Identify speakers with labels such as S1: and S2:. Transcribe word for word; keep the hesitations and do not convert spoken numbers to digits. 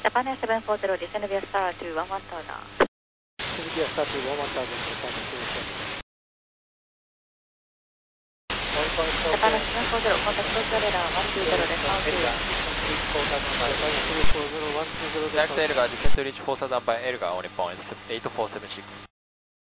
S1: Japan Air seven four zero, descend via star to one one thousand.
S2: Via star to one one thousand, Japan
S1: Japan Air seven four zero, contact Tokyo radar one two zero です。
S3: Direct Elgar, descend to reach four thousand by Elgar, only point eight four seven six.